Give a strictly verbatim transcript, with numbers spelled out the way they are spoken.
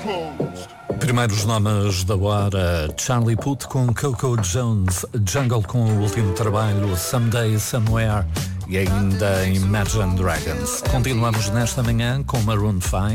Primeiros nomes da hora: Charlie Puth com Coco Jones, Jungle com o último trabalho, Someday Somewhere e ainda Imagine Dragons. Continuamos nesta manhã com Maroon cinco.